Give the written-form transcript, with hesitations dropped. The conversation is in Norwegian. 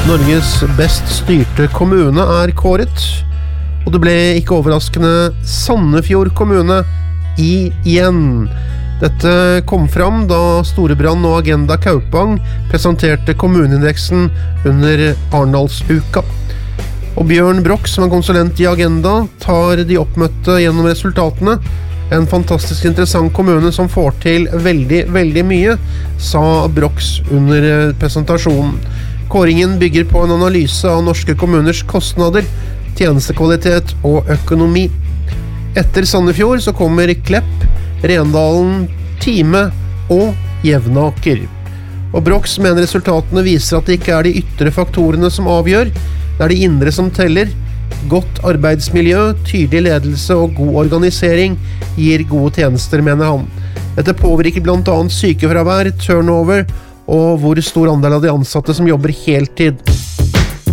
Norges best styrte kommune kåret, og det ble ikke overraskende Sandefjord kommune igjen. Dette kom fram da Storebrand og Agenda Kaupang presenterte kommuneindeksen under Arendalsuka. Og Bjørn Broch, som konsulent i Agenda, tar de oppmøtte gjennom resultatene. En fantastisk interessant kommune som får til veldig, veldig mye, sa Broch under presentasjonen. Kåringen bygger på en analyse av norske kommuners kostnader, tjenestekvalitet og økonomi. Etter Sandefjord så kommer Klepp, Rendalen, Time og Jevnaker. Og Broch mener resultatene viser at det ikke de ytre faktorene som avgjør, det de indre som teller. Godt arbeidsmiljø, tydelig ledelse og god organisering gir gode tjenester, mener han. Dette påvirker blant annet sykefravær, turnover og hvor stor andel av de ansatte som jobber heltid.